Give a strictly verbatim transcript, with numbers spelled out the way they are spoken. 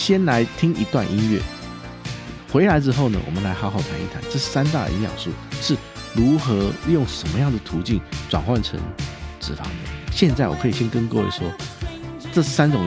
先来听一段音乐，回来之后呢，我们来好好谈一谈这三大营养素是如何利用什么样的途径转换成脂肪的。现在我可以先跟各位说，这三种